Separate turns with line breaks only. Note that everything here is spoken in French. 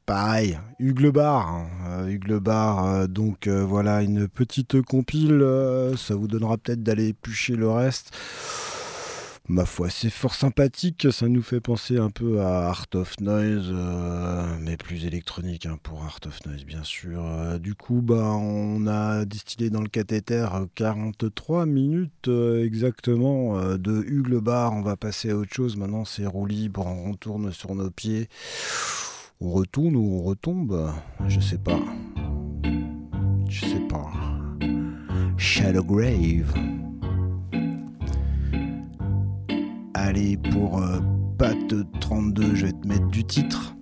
pareil, Hugues Bar, hein, Hugues Bar, donc voilà, une petite compile, ça vous donnera peut-être d'aller éplucher le reste. Ma foi, c'est fort sympathique, ça nous fait penser un peu à Art of Noise, mais plus électronique hein, pour Art of Noise bien sûr. Du coup, bah, on a distillé dans le cathéter 43 minutes exactement de Hugues Bar. On va passer à autre chose, maintenant c'est roue libre, on retourne sur nos pieds. On retourne ou on retombe? Je sais pas. Je sais pas. Shadow Grave. Allez, pour Pat 32, je vais te mettre du titre.